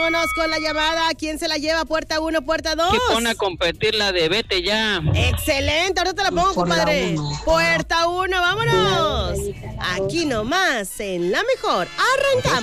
vámonos con la llamada. ¿Quién se la lleva? Puerta 1, puerta 2. ¿Qué pone a competir la de Vete Ya? Excelente, ahora te la pongo, compadre. Puerta 1, vámonos. Aquí nomás, en La Mejor. Arrancamos.